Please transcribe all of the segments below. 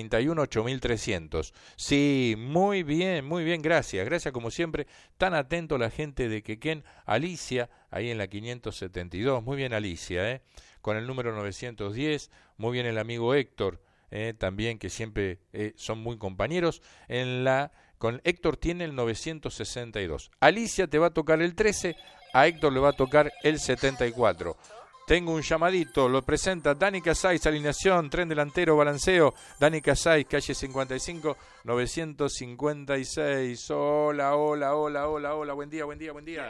31.8300. Sí, muy bien, gracias. Gracias como siempre, tan atento la gente de Quequén. Alicia, ahí en la 572. Muy bien Alicia, con el número 910. Muy bien el amigo Héctor, también, que siempre son muy compañeros. Con Héctor tiene el 962. Alicia te va a tocar el 13, a Héctor le va a tocar el 74. Tengo un llamadito, lo presenta Dani Casais, alineación, tren delantero, balanceo. Dani Casais, calle 55, 956. Hola, buen día. Buenas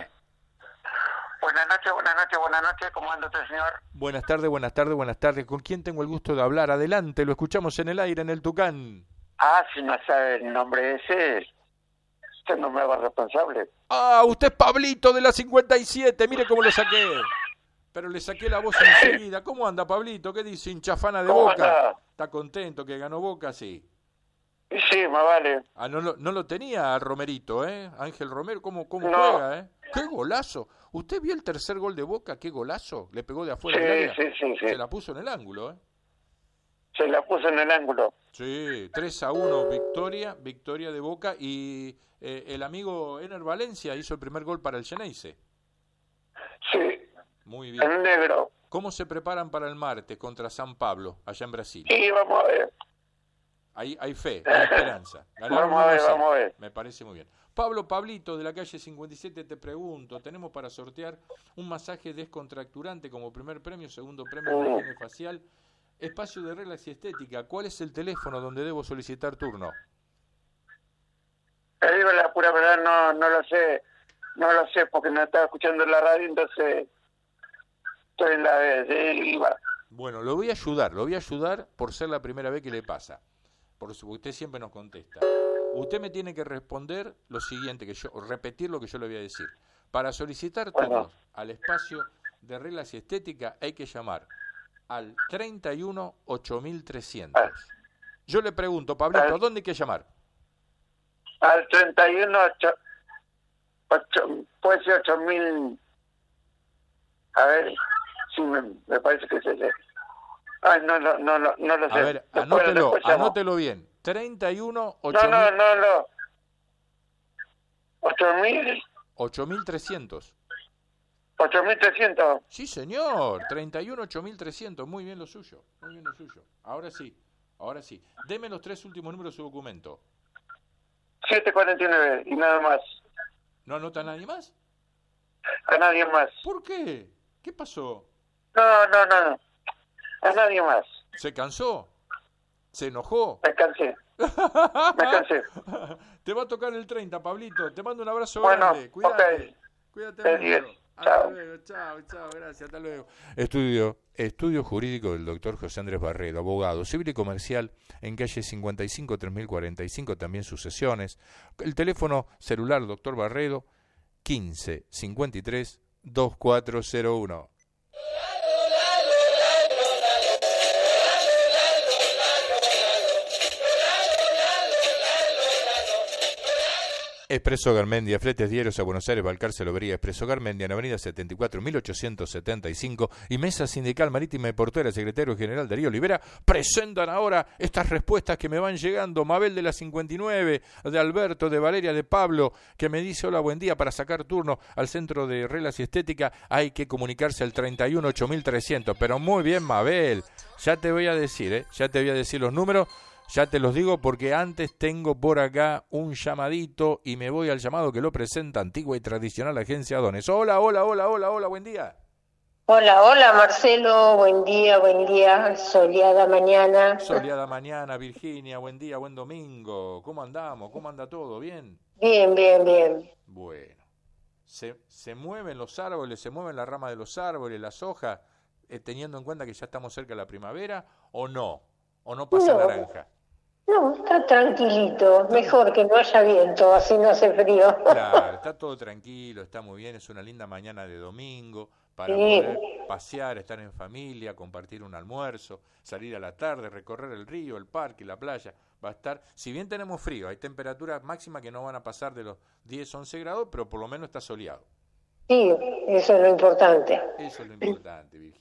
noches, ¿cómo anda usted, señor? Buenas tardes. ¿Con quién tengo el gusto de hablar? Adelante, lo escuchamos en el aire, en el Tucán. Si no sabe el nombre ese, usted no me va responsable. Usted es Pablito de la 57, mire cómo lo saqué. Pero le saqué la voz enseguida. ¿Cómo anda, Pablito? ¿Qué dice? ¿Hinchafana de Boca? Anda? ¿Está contento que ganó Boca? Sí. Sí, más vale. No lo tenía a Romerito, Ángel Romero, ¿cómo No. juega, ¡Qué golazo! ¿Usted vio el tercer gol de Boca? ¡Qué golazo! Le pegó de afuera del área. Sí. Se la puso en el ángulo, Se la puso en el ángulo. Sí, 3-1, victoria de Boca. Y el amigo Ener Valencia hizo el primer gol para el Xeneize. Sí. Muy bien. El negro. ¿Cómo se preparan para el martes contra San Pablo, allá en Brasil? Sí, vamos a ver. Hay fe, hay esperanza. Vamos a ver. Me parece muy bien. Pablito de la calle 57, te pregunto, tenemos para sortear un masaje descontracturante como primer premio, segundo premio de higiene facial, espacio de relax y estética. ¿Cuál es el teléfono donde debo solicitar turno? Te digo la pura verdad, no lo sé porque no estaba escuchando la radio, entonces estoy en la de IVA. Bueno, lo voy a ayudar por ser la primera vez que le pasa. Porque usted siempre nos contesta. Usted me tiene que responder lo siguiente, repetir lo que yo le voy a decir. Para solicitar turnos al espacio de reglas y estética hay que llamar al 31 8300. Yo le pregunto, Pablito, ¿dónde hay que llamar? Al 31 puede ser 8000. A ver, sí, me parece que es ese. No lo sé. A ver, anótelo bien. 31 8000. No. 8000. 8300. 8300. Sí, señor. 31 8300. Muy bien lo suyo. Ahora sí. Deme los 3 últimos números de su documento. 749 y nada más. ¿No anota a nadie más? A nadie más. ¿Por qué? ¿Qué pasó? No. A nadie más. ¿Se cansó? ¿Se enojó? Me cansé. Te va a tocar el 30, Pablito. Te mando un abrazo grande. Cuídate. Okay. Cuídate mucho. Hasta Chao. luego. Chao. Gracias. Hasta luego. Estudio jurídico del doctor José Andrés Barredo, abogado civil y comercial, en calle 55 3045, también sucesiones. El teléfono celular doctor Barredo, 15 53 2401. Expreso Garmendia, fletes diarios a Buenos Aires, Balcarce, Lobería. Expreso Garmendia, en Avenida 74, 1875, y Mesa Sindical Marítima y Portuaria, secretario general Darío Olivera, presentan ahora estas respuestas que me van llegando. Mabel de la 59, de Alberto, de Valeria, de Pablo, que me dice: hola, buen día, para sacar turno al Centro de Reglas y Estética hay que comunicarse al 31 8300. Pero muy bien, Mabel, ya te voy a decir los números. Ya te los digo porque antes tengo por acá un llamadito y me voy al llamado que lo presenta Antigua y Tradicional Agencia Dones. Hola, buen día. Hola, Marcelo, buen día, soleada mañana. Virginia, buen día, buen domingo. ¿Cómo andamos? ¿Cómo anda todo? ¿Bien? Bien. Bueno, se mueven los árboles, se mueven la rama de los árboles, las hojas, teniendo en cuenta que ya estamos cerca de la primavera, ¿o no? ¿O no pasa naranja? No, está tranquilito. Mejor que no haya viento, así no hace frío. Claro, está todo tranquilo, está muy bien. Es una linda mañana de domingo para poder pasear, estar en familia, compartir un almuerzo, salir a la tarde, recorrer el río, el parque, la playa. Va a estar, si bien tenemos frío, hay temperaturas máximas que no van a pasar de los 10, 11 grados, pero por lo menos está soleado. Sí, eso es lo importante. Eso es lo importante, Virginia.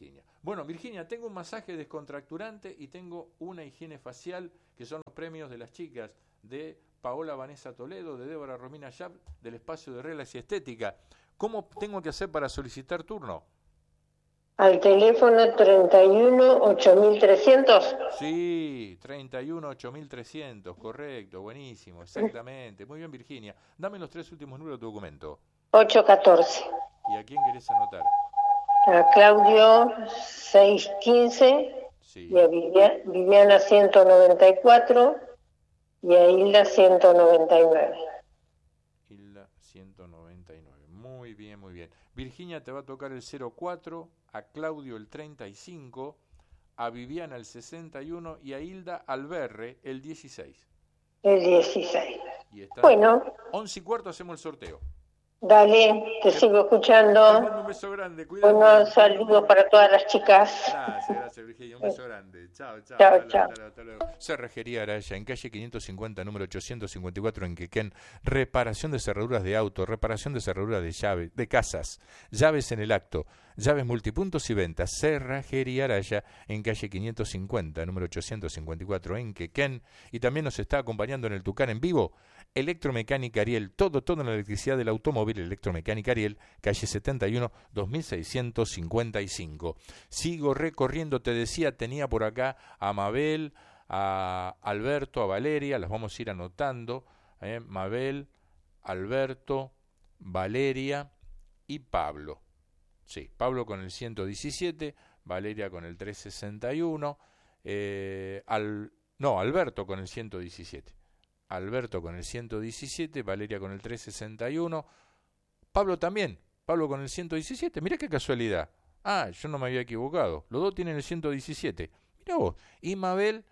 Bueno, Virginia, tengo un masaje descontracturante y tengo una higiene facial, que son los premios de las chicas, de Paola Vanessa Toledo, de Débora Romina Yap, del espacio de Relax y Estética. ¿Cómo tengo que hacer para solicitar turno? Al teléfono 31 8300. Sí, 31 8300, correcto, buenísimo, exactamente. Muy bien, Virginia. Dame los 3 últimos números de tu documento. 814. ¿Y a quién querés anotar? A Claudio 615 Sí. y a Viviana 194 y a Hilda 199. Hilda 199. Muy bien, muy bien. Virginia te va a tocar el 04, a Claudio el 35, a Viviana el 61 y a Hilda Alberre el 16. El 16. Y está Bueno. 11:15 hacemos el sorteo. Dale, te sigo Te escuchando. mando un beso grande, cuídate. Buenos saludos para todas las chicas. Gracias, Virginia. Un beso grande. Chao. Hasta luego. Cerrajería Araya, en calle 550, número 854, en Quequén. Reparación de cerraduras de auto, reparación de cerraduras de llaves, de casas, llaves en el acto, llaves multipuntos y ventas. Cerrajería Araya, en calle 550, número 854, en Quequén. Y también nos está acompañando en el Tucán en vivo Electromecánica Ariel, todo en la electricidad del automóvil. Electromecánica Ariel, calle 71, 2655. Sigo recorriendo, te decía, tenía por acá a Mabel, a Alberto, a Valeria, las vamos a ir anotando, Mabel, Alberto, Valeria y Pablo. Sí, Pablo con el 117, Valeria con el 361, Alberto con el 117. Alberto con el 117, Valeria con el 361, Pablo también, Pablo con el 117, mirá qué casualidad. Ah, yo no me había equivocado, los dos tienen el 117, mirá vos, y Mabel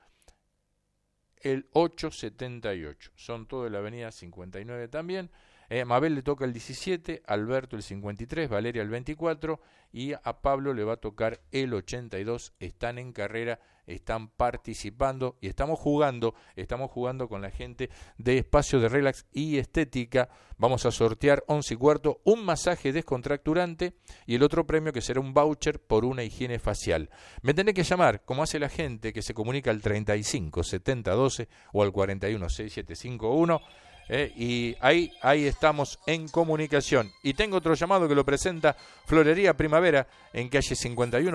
el 878, son todos de la avenida 59 también. Mabel le toca el 17, Alberto el 53, Valeria el 24 y a Pablo le va a tocar el 82. Están en carrera, están participando y estamos jugando con la gente de Espacio de Relax y Estética. Vamos a sortear 11:15 un masaje descontracturante y el otro premio que será un voucher por una higiene facial. Me tenés que llamar, como hace la gente que se comunica al 35 70 12 o al 41 6751. Y ahí estamos en comunicación. Y tengo otro llamado que lo presenta Florería Primavera en calle 51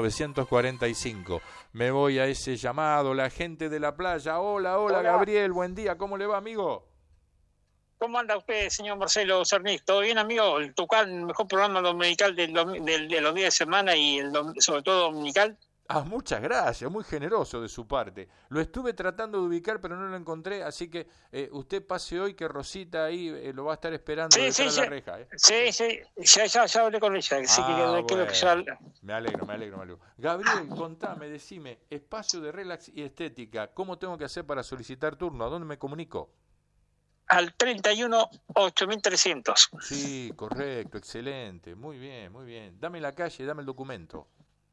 2945. Me voy a ese llamado, la gente de la playa. Hola, Gabriel, buen día, ¿cómo le va, amigo? ¿Cómo anda usted, señor Marcelo Cernis? ¿Todo bien, amigo? El Tucán, el mejor programa dominical de los días de semana y sobre todo dominical. Ah, muchas gracias, muy generoso de su parte. Lo estuve tratando de ubicar, pero no lo encontré, así que usted pase hoy que Rosita ahí lo va a estar esperando detrás de la reja. Sí, ya hablé con ella. Así bueno. que ya... Me alegro. Gabriel, contame, decime, Espacio de Relax y Estética, ¿cómo tengo que hacer para solicitar turno? ¿A dónde me comunico? Al 31 8300. Sí, correcto, excelente, muy bien. Dame la calle, dame el documento.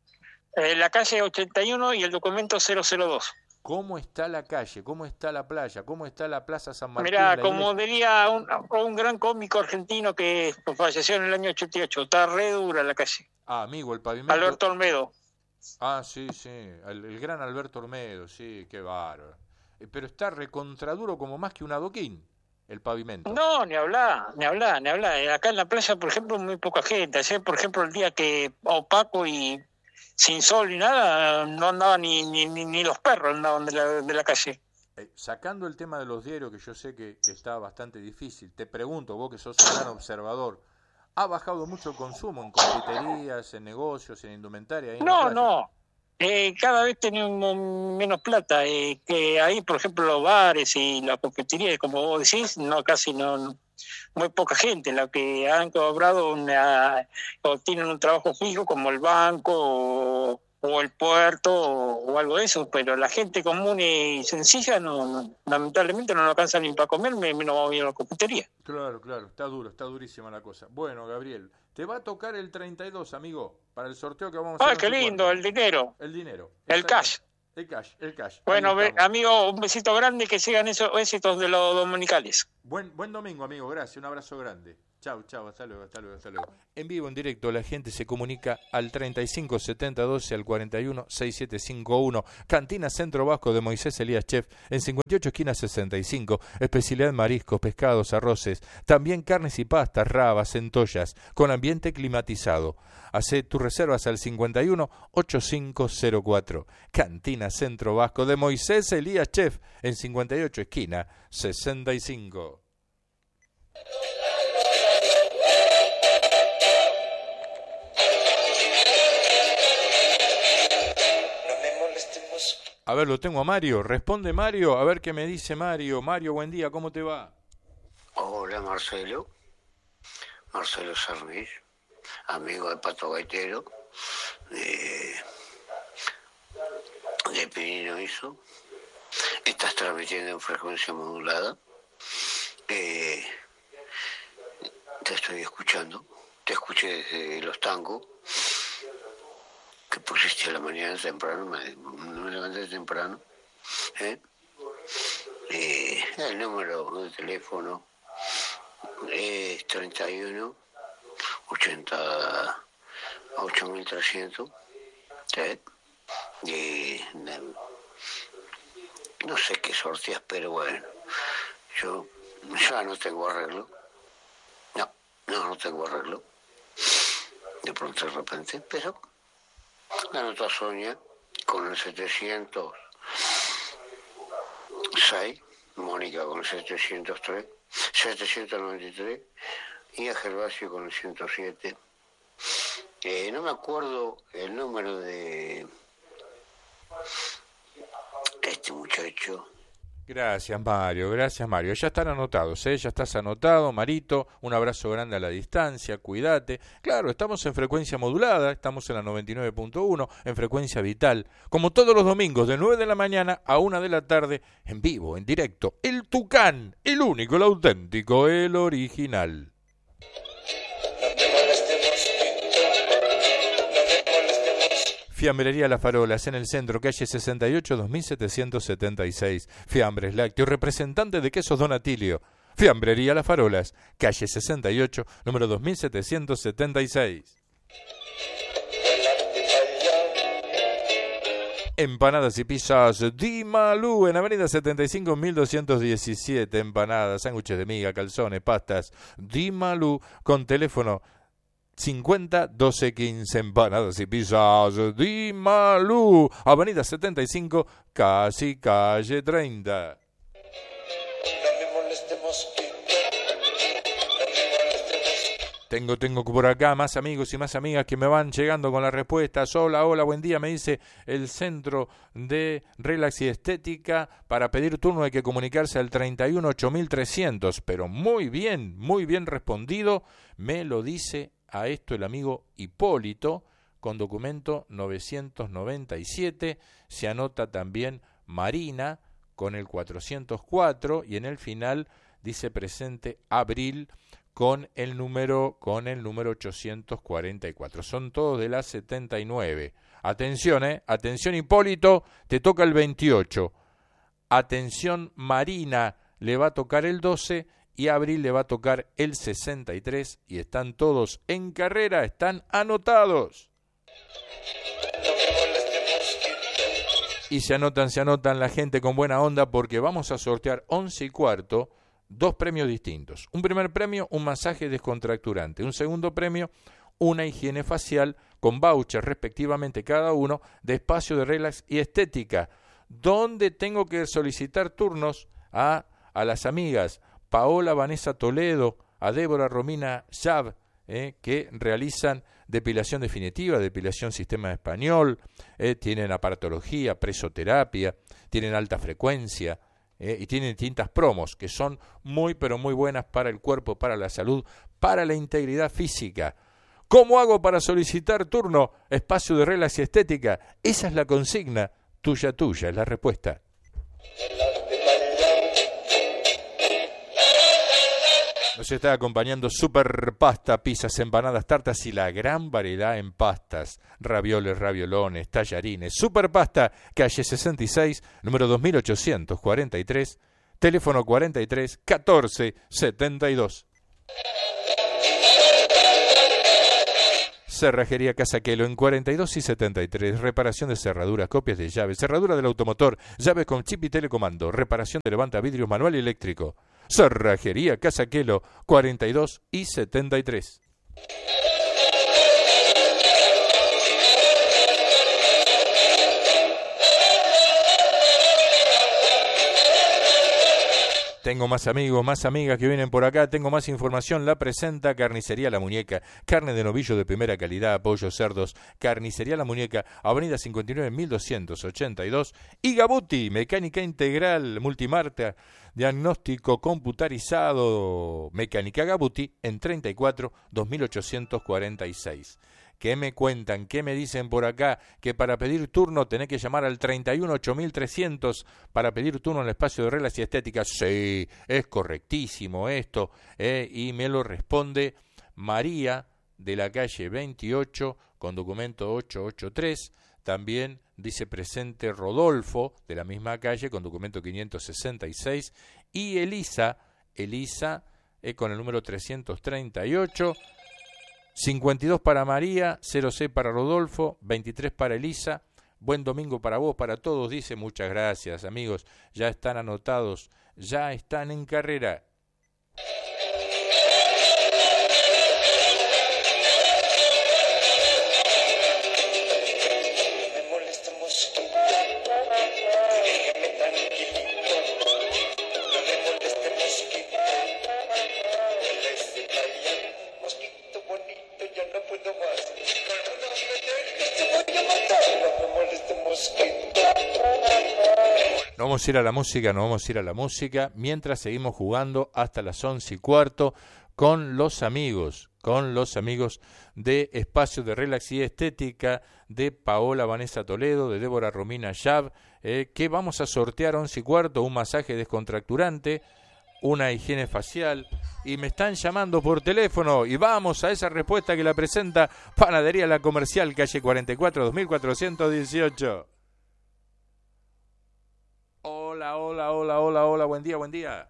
La calle 81 y el documento 002. ¿Cómo está la calle? ¿Cómo está la playa? ¿Cómo está la Plaza San Martín? Mirá, como diría un gran cómico argentino que falleció en el año 88, está re dura la calle. Ah, amigo, el pavimento... Alberto Olmedo. Ah, sí, el gran Alberto Olmedo, sí, qué bárbaro. Pero está recontraduro como más que un adoquín, el pavimento. No, ni hablar. Acá en la playa, por ejemplo, muy poca gente. Ayer, por ejemplo, el día que opaco y sin sol ni nada, no andaban ni los perros andaban de la calle. Sacando el tema de los diarios, que yo sé que está bastante difícil, te pregunto, vos que sos un gran observador, ¿ha bajado mucho el consumo en confiterías, en negocios, en indumentaria? No. Cada vez tenemos menos plata. Que ahí, por ejemplo, los bares y la confitería, como vos decís, casi no. Muy poca gente, la que han cobrado o tienen un trabajo fijo como el banco o el puerto o algo de eso, pero la gente común y sencilla lamentablemente no alcanza ni para comer, menos va a ir a la confitería. Claro, está durísima la cosa. Bueno, Gabriel, te va a tocar el 32, amigo, para el sorteo que vamos a hacer. ¡Ay, qué lindo! El dinero. El cash. El cash. Bueno, amigo, un besito grande, que sigan esos éxitos de los dominicales. Buen domingo, amigo, gracias, un abrazo grande. Chau, hasta luego. En vivo, en directo, la gente se comunica al 35 70 12 al 41 6751. Cantina Centro Vasco de Moisés Elías Chef, en 58 esquina 65. Especialidad mariscos, pescados, arroces. También carnes y pastas, rabas, centollas, con ambiente climatizado. Hacé tus reservas al 51 8504. Cantina Centro Vasco de Moisés Elías Chef, en 58 esquina 65. A ver, lo tengo a Mario. Responde Mario, a ver qué me dice Mario. Mario, buen día, ¿cómo te va? Hola, Marcelo Sarnís, amigo de Pato Gaitero, de Pinino Iso. Estás transmitiendo en frecuencia modulada. Te estoy escuchando. Te escuché desde Los Tangos, que pusiste a la mañana temprano, me levanté temprano. El número de teléfono es 31 80 8300. No sé qué sorteas, pero bueno, yo ya no tengo arreglo. No tengo arreglo. De pronto, de repente, pero la nota Sonia con el 706, Mónica con el 793 y a Gervasio con el 107. No me acuerdo el número de este muchacho. Gracias Mario. Ya están anotados, ya estás anotado, Marito. Un abrazo grande a la distancia, cuídate. Claro, estamos en frecuencia modulada, estamos en la 99.1, en frecuencia vital, como todos los domingos, de 9 de la mañana a 1 de la tarde, en vivo, en directo. El Tucán, el único, el auténtico, el original. Fiambrería Las Farolas, en el centro, calle 68, 2776. Fiambres Lácteos, representante de Quesos Don Atilio. Fiambrería Las Farolas, calle 68, número 2776. Empanadas y pizzas Di Malú, en avenida 75, 1217. Empanadas, sándwiches de miga, calzones, pastas Di Malú, con teléfono 50 12 15. Empanadas y pizzas Di Malú, avenida 75, casi calle 30. Tengo por acá más amigos y más amigas que me van llegando con las respuestas. Hola, buen día, me dice el Centro de Relax y Estética. Para pedir turno hay que comunicarse al 31 8300, pero muy bien respondido. Me lo dice a esto el amigo Hipólito, con documento 997. Se anota también Marina con el 404 y en el final dice presente Abril con el número 844. Son todos de la 79. Atención Hipólito, te toca el 28. Atención Marina, le va a tocar el 12 y Abril le va a tocar el 63 y están todos en carrera, están anotados. Y se anotan la gente con buena onda porque vamos a sortear 11:15 2 premios distintos. Un primer premio, un masaje descontracturante. Un segundo premio, una higiene facial con vouchers respectivamente cada uno de Espacio de Relax y Estética, donde tengo que solicitar turnos a las amigas Paola Vanessa Toledo, a Débora Romina Yab, que realizan depilación definitiva, depilación sistema español, tienen aparatología, presoterapia, tienen alta frecuencia, y tienen distintas promos que son muy pero muy buenas para el cuerpo, para la salud, para la integridad física. ¿Cómo hago para solicitar turno? Espacio de Relax y Estética. Esa es la consigna, tuya es la respuesta. Nos está acompañando Super Pasta, pizzas, empanadas, tartas y la gran variedad en pastas, ravioles, raviolones, tallarines. Super Pasta, calle 66, número 2843, teléfono 43 14 72. Cerrajería Casaquelo en 42 y 73. Reparación de cerraduras, copias de llaves, cerradura del automotor, llaves con chip y telecomando, reparación de levantavidrios manual y eléctrico. Cerrajería Casaquelo 42 y 73. Tengo más amigos, más amigas que vienen por acá, tengo más información, la presenta Carnicería La Muñeca, carne de novillo de primera calidad, pollos, cerdos, Carnicería La Muñeca, Avenida 59, 1282, y Gabuti, mecánica integral, multimarca, diagnóstico computarizado, mecánica Gabuti, en 34, 2846. ¿Qué me cuentan? ¿Qué me dicen por acá? Que para pedir turno tenés que llamar al 31 8300 para pedir turno en el espacio de reglas y estéticas. Sí, es correctísimo esto. Y me lo responde María de la calle 28 con documento 883. También dice presente Rodolfo de la misma calle con documento 566. Y Elisa con el número 338. 52 para María, 06 para Rodolfo, 23 para Elisa. Buen domingo para vos, para todos, dice. Muchas gracias, amigos. Ya están anotados, ya están en carrera. No vamos a ir a la música, mientras seguimos jugando hasta las 11:15 con los amigos de Espacio de Relax y Estética, de Paola Vanessa Toledo, de Débora Romina Yab, que vamos a sortear 11:15, un masaje descontracturante, una higiene facial, y me están llamando por teléfono, y vamos a esa respuesta que la presenta Panadería La Comercial, calle 44, 2418. Hola, buen día. Buen día,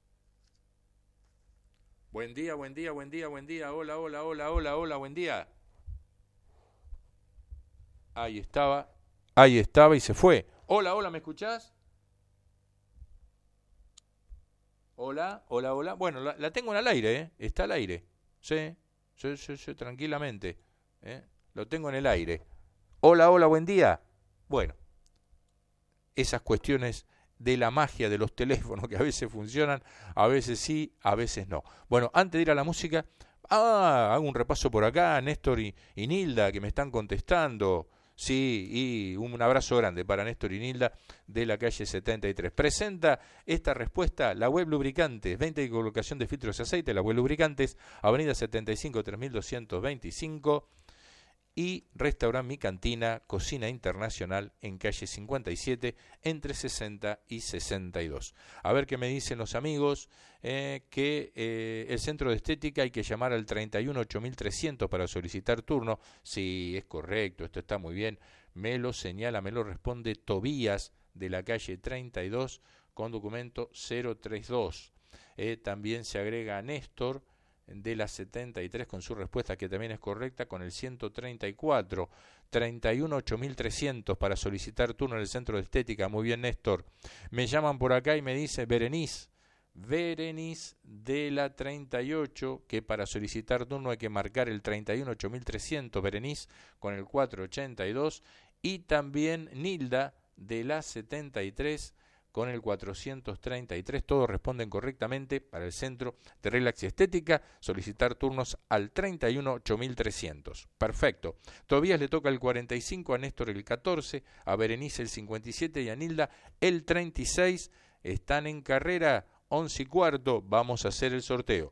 hola, buen día. Ahí estaba y se fue. Hola, ¿me escuchás? Hola. Bueno, la tengo en el aire, está al aire. Sí, tranquilamente. Lo tengo en el aire. Hola, buen día. Bueno, esas cuestiones de la magia de los teléfonos que a veces funcionan, a veces sí, a veces no. Bueno, antes de ir a la música, hago un repaso por acá, Néstor y Nilda, que me están contestando. Sí, y un abrazo grande para Néstor y Nilda de la calle 73. Presenta esta respuesta la Web Lubricantes, venta y colocación de filtros de aceite, la Web Lubricantes, Avenida 75, 3225. Y Restaurant Mi Cantina, Cocina Internacional en calle 57, entre 60 y 62. A ver qué me dicen los amigos, que el centro de estética hay que llamar al 31 8300 para solicitar turno. Sí, es correcto, esto está muy bien. Me lo señala, me lo responde Tobías de la calle 32 con documento 032. También se agrega Néstor de la 73 con su respuesta, que también es correcta, con el 134, 31 8300 para solicitar turno en el centro de estética. Muy bien, Néstor. Me llaman por acá y me dice Berenice de la 38, que para solicitar turno hay que marcar el 31 8300, Berenice, con el 482, y también Nilda de la 73 con el 433, todos responden correctamente para el Centro de Relax y Estética, solicitar turnos al 31 8300. Perfecto. Tobías le toca el 45, a Néstor el 14, a Berenice el 57 y a Nilda el 36. Están en carrera, 11:15, vamos a hacer el sorteo.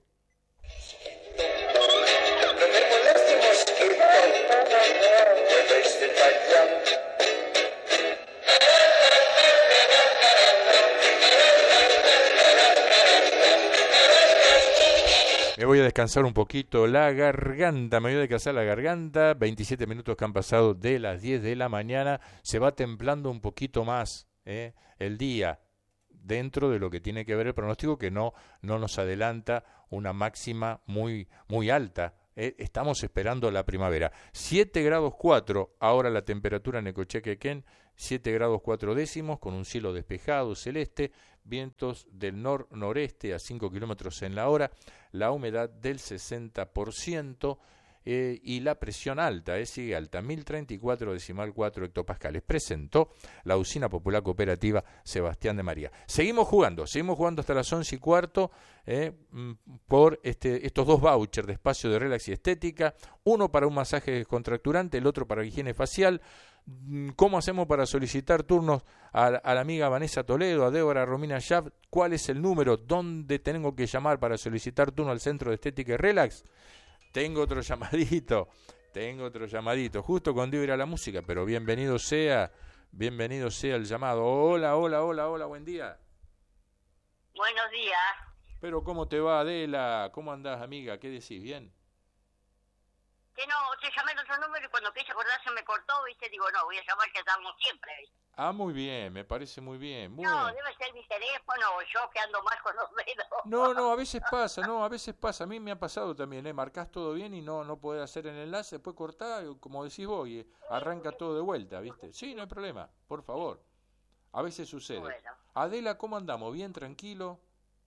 Me voy a descansar un poquito la garganta, 27 minutos que han pasado de las 10 de la mañana, se va templando un poquito más el día, dentro de lo que tiene que ver el pronóstico, que no nos adelanta una máxima muy alta Estamos esperando la primavera. 7 grados 4, ahora la temperatura en Necochea-Quequén, 7 grados 4 décimos, con un cielo despejado, celeste, vientos del nor-noreste a 5 kilómetros en la hora, la humedad del 60%, y la presión alta, sigue alta, 1034,4 hectopascales. Presentó la Usina Popular Cooperativa Sebastián de María. Seguimos jugando hasta las 11:15 por estos 2 vouchers de espacio de relax y estética, uno para un masaje descontracturante, el otro para higiene facial. ¿Cómo hacemos para solicitar turnos a la amiga Vanessa Toledo, a Débora Romina Schaff? ¿Cuál es el número? ¿Dónde tengo que llamar para solicitar turno al Centro de Estética y Relax? Tengo otro llamadito, justo cuando iba a ir a la música, pero bienvenido sea el llamado. Hola, buen día. Buenos días. Pero ¿cómo te va, Adela? ¿Cómo andás, amiga? ¿Qué decís? ¿Bien? Que no, te llamé en otro número y cuando quise acordar se me cortó, ¿viste? Digo, no, voy a llamar que estamos siempre, ¿viste? Ah, muy bien, me parece muy bien. No, debe ser mi teléfono o yo que ando más con los dedos. No, a veces pasa, a mí me ha pasado también, marcás todo bien y no podés hacer el enlace, después cortás, como decís vos, y arranca todo de vuelta, ¿viste? Sí, no hay problema, por favor. A veces sucede. Bueno. Adela, ¿cómo andamos? ¿Bien, tranquilo?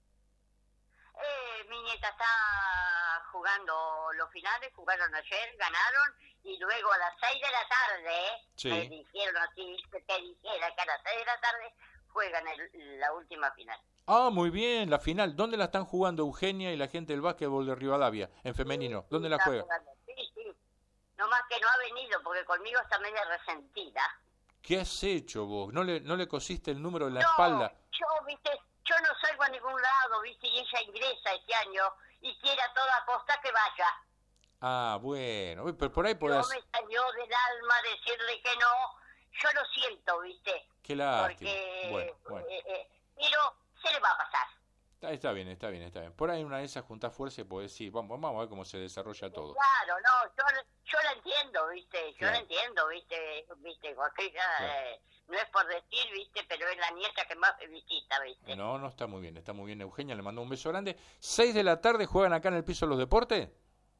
Mi nieta está jugando los finales, jugaron ayer, ganaron, y luego a las 6 de la tarde, sí, me dijeron así, que te dijera que a las 6 de la tarde juegan la última final. Ah, muy bien, la final. ¿Dónde la están jugando Eugenia y la gente del básquetbol de Rivadavia, en femenino? ¿Dónde la juega? Sí. Nomás que no ha venido, porque conmigo está media resentida. ¿Qué has hecho vos? ¿No le cosiste el número en la espalda? Yo no salgo a ningún lado, ¿viste? Y ella ingresa este año y quiere a toda costa que vaya. Ah, bueno, pero por ahí podés... No me salió del alma decirle que no. Yo lo siento, ¿viste? Qué lástima. Porque, bueno. pero se le va a pasar. Está bien. Por ahí una de esas juntás fuerza y podés decir, vamos a ver cómo se desarrolla todo. Claro, no, yo la entiendo, ¿viste? Claro. La entiendo, ¿viste? Joaquín, Claro. No es por decir, ¿viste? Pero es la nieta que más me visita, ¿viste? No, está muy bien. Eugenia le mandó un beso grande. 6 de la tarde juegan acá en el piso de los deportes.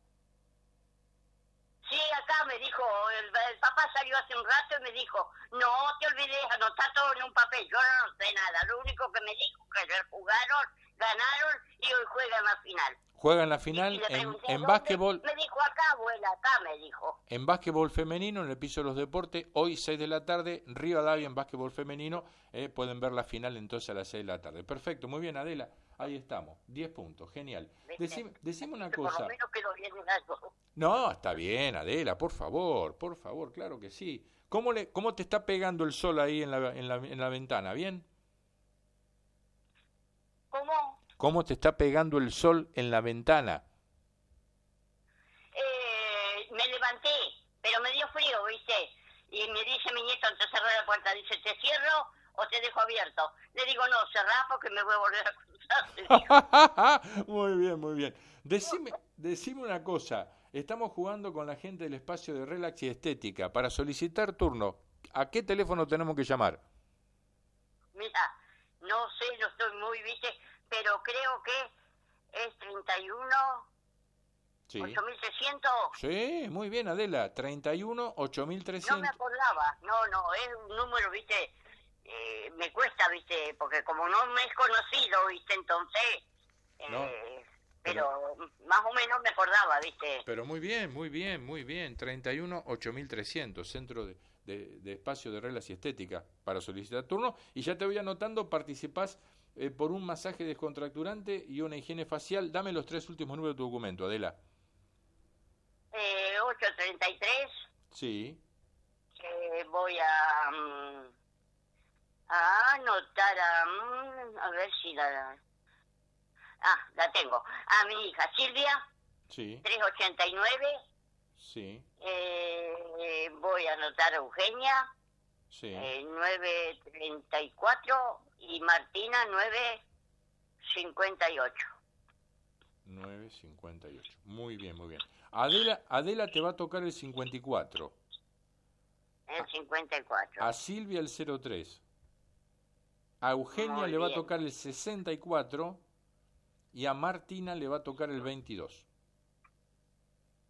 Sí, acá me dijo, el papá salió hace un rato y me dijo, no te olvides, anotá todo en un papel. Yo no sé nada, lo único que me dijo que ayer jugaron, ganaron y hoy juegan la final. Juegan la final en básquetbol. Me dijo acá, abuela, acá me dijo. En básquetbol femenino, en el piso de los deportes, hoy 6 de la tarde, Rivadavia en básquetbol femenino, pueden ver la final entonces a las 6 de la tarde. Perfecto, muy bien, Adela, ahí estamos, 10 puntos, genial. Decime una cosa. Por lo menos quedó bien en algo. No, está bien, Adela, por favor, claro que sí. ¿Cómo te está pegando el sol ahí en la ventana? ¿Bien? ¿Cómo? ¿Cómo te está pegando el sol en la ventana? Me levanté, pero me dio frío, ¿viste? Y me dice mi nieto, antes de cerrar la puerta, dice, ¿te cierro o te dejo abierto? Le digo, no, cerrá porque me voy a volver a cruzar. Muy bien. Decime una cosa. Estamos jugando con la gente del espacio de relax y estética. Para solicitar turno, ¿a qué teléfono tenemos que llamar? Mira, no sé, no estoy muy, ¿viste? Pero creo que es 31... Sí. 8.300. Sí, muy bien, Adela. 31, 8.300. No me acordaba. No, es un número, ¿viste? Me cuesta, ¿viste? Porque como no me es conocido, ¿viste? Entonces... pero más o menos me acordaba, ¿viste? Pero muy bien. 31, 8.300. Centro de espacio de reglas y estética para solicitar turno. Y ya te voy anotando, participás por un masaje descontracturante y una higiene facial. Dame los 3 últimos números de tu documento, Adela. 833. Sí. Voy a anotar a ver si la tengo. A mi hija Silvia. Sí. 389. Sí. Voy a anotar a Eugenia. Sí. 934 y Martina 958. 958. Muy bien. Adela te va a tocar el 54. El 54. A Silvia el 03. A Eugenia le va a tocar el 64 y a Martina le va a tocar el 22.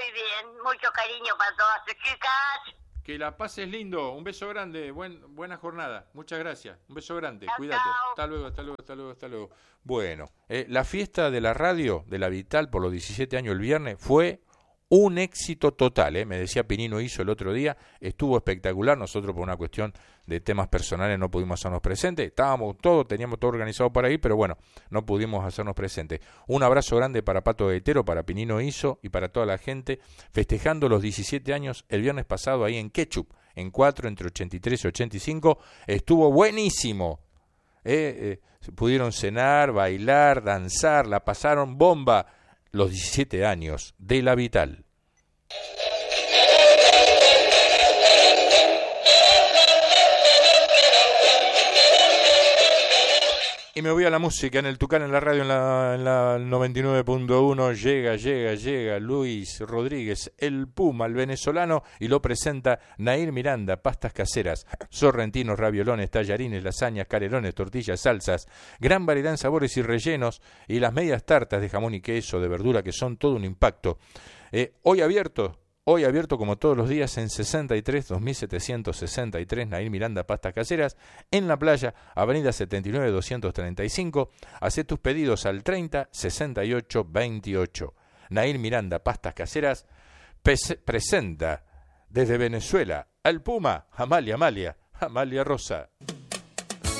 muy bien. Mucho cariño para todas sus chicas. Que la pases lindo, un beso grande, buena jornada, muchas gracias, un beso grande, Chao, cuídate, chao. hasta luego. Bueno, la fiesta de la radio de la Vital por los 17 años el viernes fue un éxito total, me decía Pinino Hizo el otro día, estuvo espectacular, nosotros por una cuestión de temas personales no pudimos hacernos presentes, teníamos todo organizado para ir, pero bueno, no pudimos hacernos presentes. Un abrazo grande para Pato Gaitero, para Pinino Hizo y para toda la gente, festejando los 17 años el viernes pasado ahí en Ketchup, en 4, entre 83 y 85, estuvo buenísimo. Pudieron cenar, bailar, danzar, la pasaron bomba, los 17 años de la Vital. Y me voy a la música, en el Tucán, en la radio, en la 99.1, llega Luis Rodríguez, el Puma, el venezolano, y lo presenta Nair Miranda, pastas caseras, sorrentinos, raviolones, tallarines, lasañas, canelones, tortillas, salsas, gran variedad en sabores y rellenos, y las medias tartas de jamón y queso, de verdura, que son todo un impacto. Hoy abierto como todos los días en 2763, Nair Miranda, pastas caseras, en la playa, avenida 79 235. Hacé tus pedidos al 30 68 28. Nair Miranda, pastas caseras, presenta desde Venezuela al Puma, Amalia Rosa.